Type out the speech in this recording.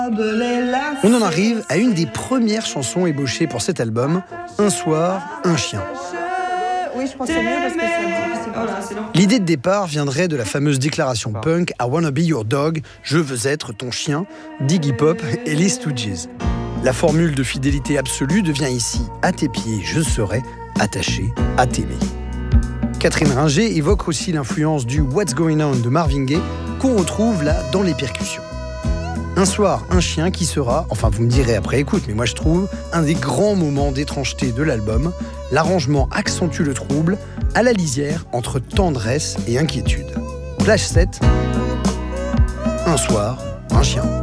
On en arrive à une des premières chansons ébauchées pour cet album, Un soir, un chien. Oui, je pense que c'est mieux parce que c'est difficile. L'idée de départ viendrait de la fameuse déclaration punk « I wanna be your dog », « Je veux être ton chien », d'Iggy Pop et les Stooges. La formule de fidélité absolue devient ici « À tes pieds, je serai attaché à t'aimer ». Catherine Ringer évoque aussi l'influence du « What's Going On » de Marvin Gaye qu'on retrouve là dans les percussions. Un soir, un chien qui sera, enfin vous me direz après écoute, mais moi je trouve, un des grands moments d'étrangeté de l'album. L'arrangement accentue le trouble, à la lisière entre tendresse et inquiétude. Plage 7, un soir, un chien.